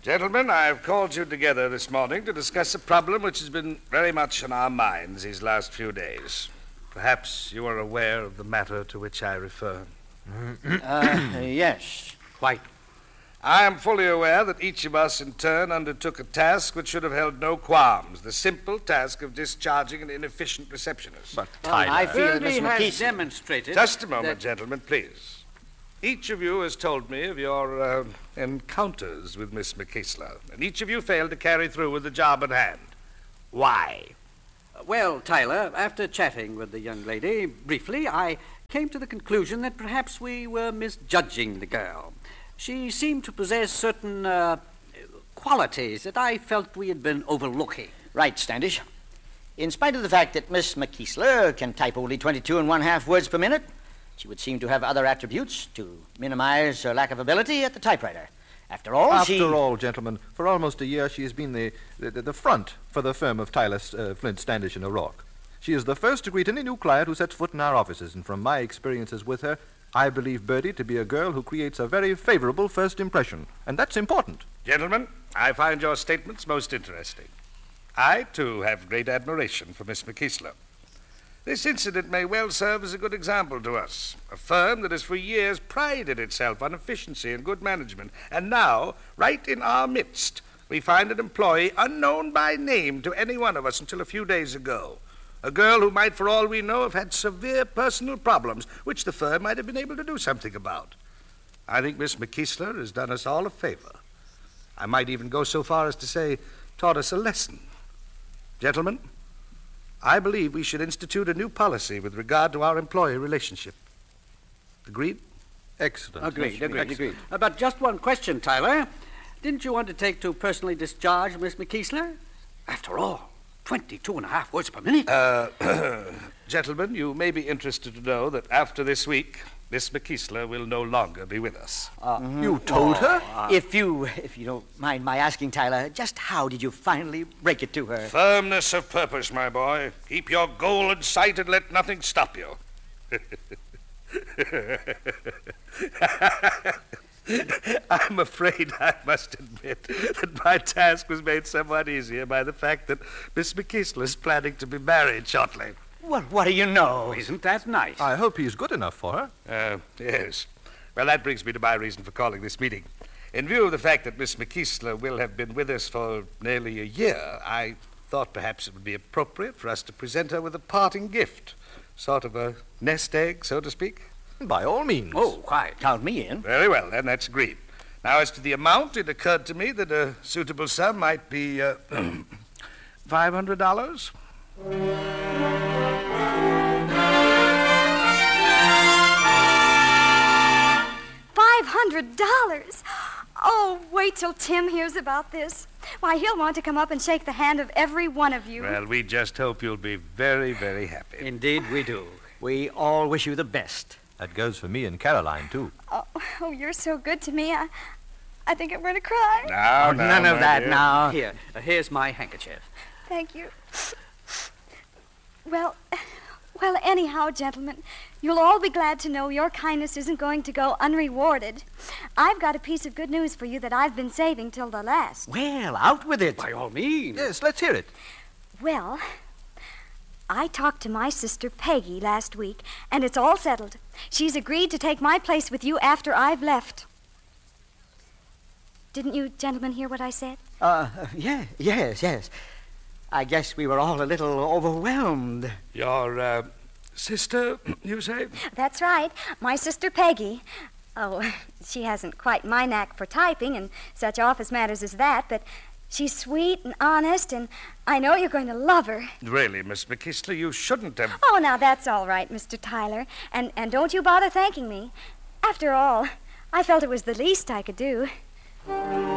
Gentlemen, I've called you together this morning to discuss a problem which has been very much on our minds these last few days. Perhaps you are aware of the matter to which I refer. Yes, quite. I am fully aware that each of us in turn undertook a task which should have held no qualms, the simple task of discharging an inefficient receptionist. But Tyler... I feel that Miss Birdie has McKeeson... demonstrated... Just a moment, gentlemen, please. Each of you has told me of your encounters with Miss McKeesler, and each of you failed to carry through with the job at hand. Why? Well, Tyler, after chatting with the young lady briefly, I came to the conclusion that perhaps we were misjudging the girl. She seemed to possess certain qualities that I felt we had been overlooking. Right, Standish. In spite of the fact that Miss McKeesler can type only 22 1/2 words per minute, she would seem to have other attributes to minimize her lack of ability at the typewriter. After all, gentlemen, for almost a year she has been the front for the firm of Tyler, Flint, Standish, and O'Rourke. She is the first to greet any new client who sets foot in our offices, and from my experiences with her, I believe Birdie to be a girl who creates a very favorable first impression, and that's important. Gentlemen, I find your statements most interesting. I, too, have great admiration for Miss McKeesler. This incident may well serve as a good example to us, a firm that has for years prided itself on efficiency and good management, and now, right in our midst, we find an employee unknown by name to any one of us until a few days ago. A girl who might, for all we know, have had severe personal problems, which the firm might have been able to do something about. I think Miss McKeesler has done us all a favor. I might even go so far as to say, taught us a lesson. Gentlemen, I believe we should institute a new policy with regard to our employee relationship. Agreed? Excellent. Agreed. But just one question, Tyler. Didn't you undertake to personally discharge Miss McKeesler? After all, 22 1/2 words per minute. Gentlemen, you may be interested to know that after this week, Miss McKeesler will no longer be with us. You told her? If you don't mind my asking, Tyler, just how did you finally break it to her? Firmness of purpose, my boy. Keep your goal in sight and let nothing stop you. I'm afraid I must admit that my task was made somewhat easier by the fact that Miss McKeesler is planning to be married shortly. Well, what do you know? Isn't that nice? I hope he's good enough for her. Yes. Well, that brings me to my reason for calling this meeting. In view of the fact that Miss McKeesler will have been with us for nearly a year, I thought perhaps it would be appropriate for us to present her with a parting gift. Sort of a nest egg, so to speak. By all means. Oh, quite. Count me in. Very well, then, that's agreed. Now, as to the amount, it occurred to me that a suitable sum might be $500. $500? Oh, wait till Tim hears about this. Why, he'll want to come up and shake the hand of every one of you. Well, we just hope you'll be very, very happy. Indeed we do. We all wish you the best. That goes for me and Caroline, too. Oh, you're so good to me. I think I'm going to cry. Now, None of that dear. now. Here's my handkerchief. Thank you. Well, anyhow, gentlemen, you'll all be glad to know your kindness isn't going to go unrewarded. I've got a piece of good news for you that I've been saving till the last. Well, out with it. By all means. Yes, let's hear it. Well, I talked to my sister Peggy last week, and it's all settled. She's agreed to take my place with you after I've left. Didn't you gentlemen hear what I said? Yes. I guess we were all a little overwhelmed. Your sister, you say? That's right, my sister Peggy. Oh, she hasn't quite my knack for typing and such office matters as that, but she's sweet and honest, and I know you're going to love her. Really, Miss McKeesler, you shouldn't have... Oh, now that's all right, Mr. Tyler, and don't you bother thanking me. After all, I felt it was the least I could do.